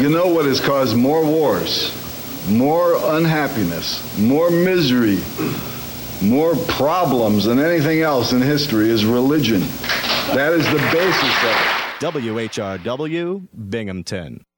You know what has caused more wars, more unhappiness, more misery, more problems than anything else in history is religion. That is the basis of it. WHRW, Binghamton.